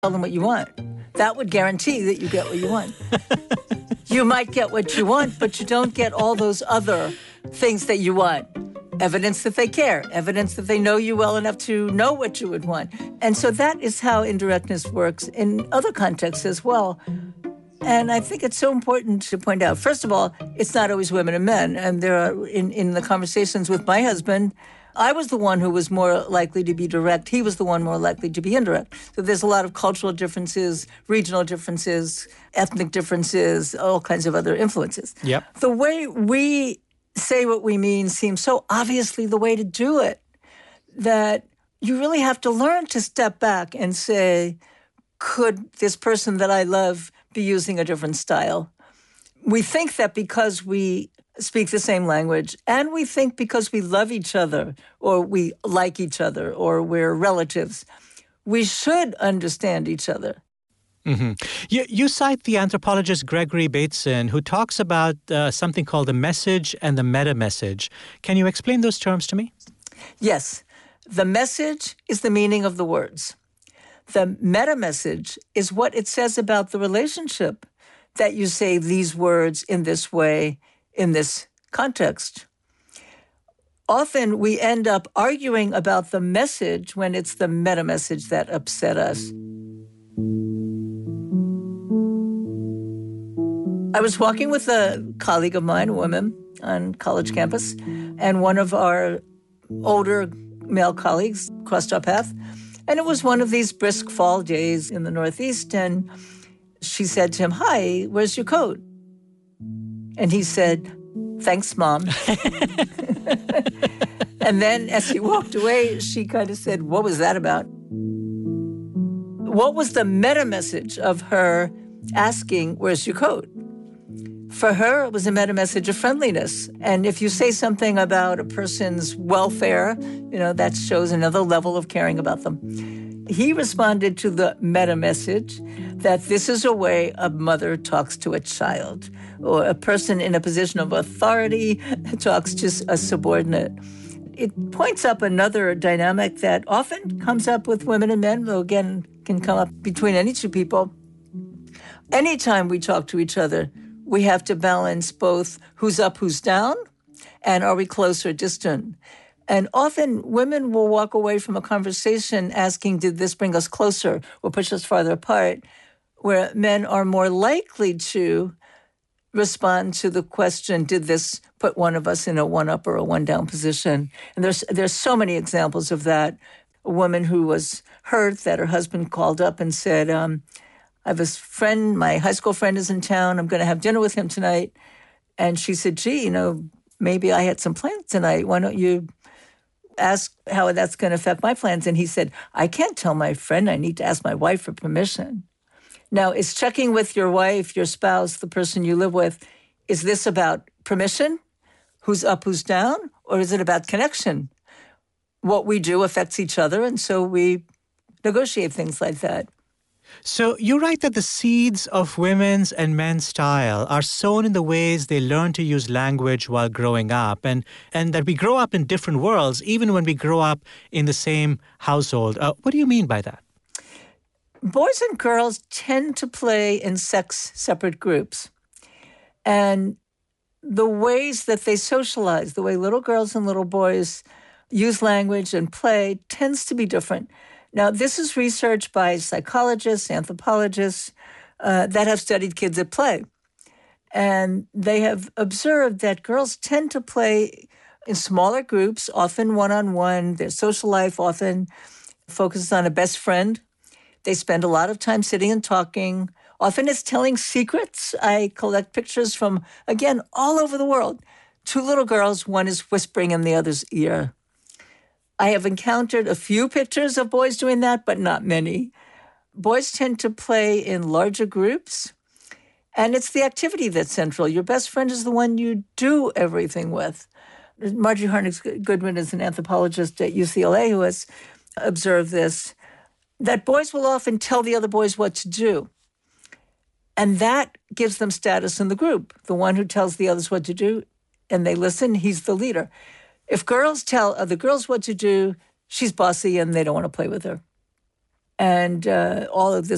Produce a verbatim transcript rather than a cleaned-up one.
tell them what you want. That would guarantee that you get what you want. You might get what you want, but you don't get all those other things that you want. Evidence that they care, evidence that they know you well enough to know what you would want. And so that is how indirectness works in other contexts as well. And I think it's so important to point out, first of all, it's not always women and men. And there are, in, in the conversations with my husband, I was the one who was more likely to be direct. He was the one more likely to be indirect. So there's a lot of cultural differences, regional differences, ethnic differences, all kinds of other influences. Yep. The way we say what we mean seems so obviously the way to do it that you really have to learn to step back and say, could this person that I love be using a different style? We think that because we speak the same language, and we think because we love each other, or we like each other, or we're relatives, we should understand each other. Mm-hmm. You, you cite the anthropologist Gregory Bateson, who talks about uh, something called the message and the meta-message. Can you explain those terms to me? Yes. The message is the meaning of the words. The meta-message is what it says about the relationship, that you say these words in this way, in this context. Often we end up arguing about the message when it's the meta-message that upset us. I was walking with a colleague of mine, a woman, on college campus, and one of our older male colleagues crossed our path. And it was one of these brisk fall days in the Northeast, and she said to him, "Hi, where's your coat?" And he said, "Thanks, Mom." And then as he walked away, she kind of said, "What was that about?" What was the meta-message of her asking, "Where's your coat?" For her, it was a meta-message of friendliness. And if you say something about a person's welfare, you know, that shows another level of caring about them. He responded to the meta-message that this is a way a mother talks to a child, or a person in a position of authority talks to a subordinate. It points up another dynamic that often comes up with women and men, though again can come up between any two people. Anytime we talk to each other, we have to balance both who's up, who's down, and are we close or distant. And often women will walk away from a conversation asking, did this bring us closer or push us farther apart? Where men are more likely to respond to the question, did this put one of us in a one-up or a one-down position? And there's there's so many examples of that. A woman who was hurt that her husband called up and said, um, I have a friend, my high school friend is in town. I'm going to have dinner with him tonight. And she said, gee, you know, maybe I had some plans tonight. Why don't you ask how that's going to affect my plans? And he said, I can't tell my friend. I need to ask my wife for permission. Now, is checking with your wife, your spouse, the person you live with, is this about permission? Who's up, who's down? Or is it about connection? What we do affects each other, and so we negotiate things like that. So you write that the seeds of women's and men's style are sown in the ways they learn to use language while growing up, and, and that we grow up in different worlds even when we grow up in the same household. Uh, what do you mean by that? Boys and girls tend to play in sex-separate groups. And the ways that they socialize, the way little girls and little boys use language and play tends to be different. Now, this is research by psychologists, anthropologists uh, that have studied kids at play. And they have observed that girls tend to play in smaller groups, often one-on-one. Their social life often focuses on a best friend. They spend a lot of time sitting and talking. Often it's telling secrets. I collect pictures from, again, all over the world. Two little girls, one is whispering in the other's ear. I have encountered a few pictures of boys doing that, but not many. Boys tend to play in larger groups, and it's the activity that's central. Your best friend is the one you do everything with. Marjorie Harnett Goodman is an anthropologist at U C L A who has observed this, that boys will often tell the other boys what to do. And that gives them status in the group. The one who tells the others what to do and they listen, he's the leader. If girls tell other girls what to do, she's bossy and they don't want to play with her. And uh, all of this